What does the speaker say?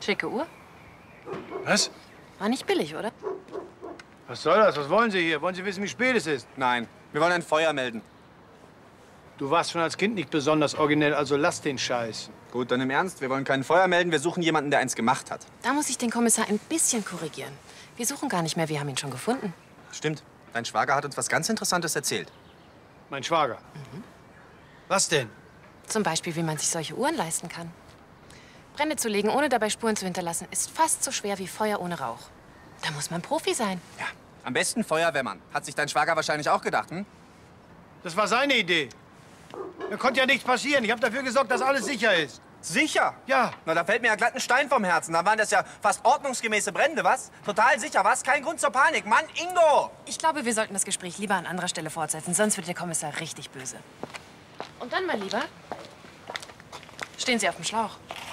Schicke Uhr. Was? War nicht billig, oder? Was soll das? Was wollen Sie hier? Wollen Sie wissen, wie spät es ist? Nein, wir wollen ein Feuer melden. Du warst schon als Kind nicht besonders originell, also lass den Scheiß. Gut, dann im Ernst, wir wollen kein Feuer melden, wir suchen jemanden, der eins gemacht hat. Da muss ich den Kommissar ein bisschen korrigieren. Wir suchen gar nicht mehr, wir haben ihn schon gefunden. Stimmt, dein Schwager hat uns was ganz Interessantes erzählt. Mein Schwager. Was denn? Zum Beispiel, wie man sich solche Uhren leisten kann. Brände zu legen, ohne dabei Spuren zu hinterlassen, ist fast so schwer wie Feuer ohne Rauch. Da muss man Profi sein. Ja, am besten Feuerwehrmann. Hat sich dein Schwager wahrscheinlich auch gedacht, hm? Das war seine Idee. Da konnte ja nichts passieren. Ich habe dafür gesorgt, dass alles sicher ist. Sicher? Ja. Na, da fällt mir ja glatt ein Stein vom Herzen. Da waren das ja fast ordnungsgemäße Brände, was? Total sicher, was? Kein Grund zur Panik. Mann, Ingo! Ich glaube, wir sollten das Gespräch lieber an anderer Stelle fortsetzen, sonst wird der Kommissar richtig böse. Und dann, mein Lieber, stehen Sie auf dem Schlauch.